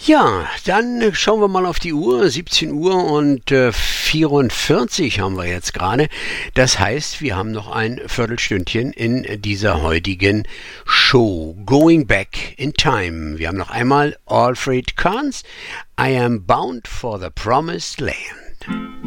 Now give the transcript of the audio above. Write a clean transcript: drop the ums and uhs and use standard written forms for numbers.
Ja, dann schauen wir mal auf die Uhr. 17 Uhr und 44 haben wir jetzt gerade. Das heißt, wir haben noch ein Viertelstündchen in dieser heutigen Show. Going Back in Time. Wir haben noch einmal Alfred Kahns I Am Bound for the Promised Land.